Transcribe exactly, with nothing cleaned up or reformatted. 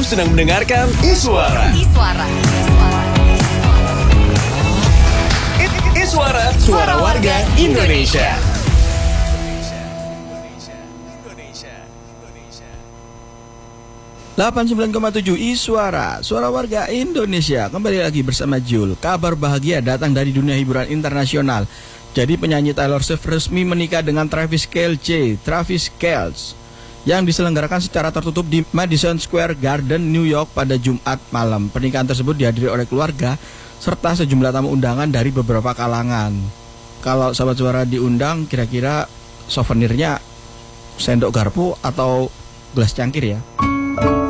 sedang mendengarkan Iswara. Iswara. Iswara, suara warga Indonesia. delapan puluh sembilan koma tujuh Iswara, suara warga Indonesia. Kembali lagi bersama Jul. Kabar bahagia datang dari dunia hiburan internasional. Jadi penyanyi Taylor Swift resmi menikah dengan Travis Kelce, Travis Kelce, yang diselenggarakan secara tertutup di Madison Square Garden, New York pada Jumat malam. Pernikahan tersebut dihadiri oleh keluarga serta sejumlah tamu undangan dari beberapa kalangan. Kalau sahabat suara diundang, kira-kira souvenirnya sendok garpu atau gelas cangkir ya?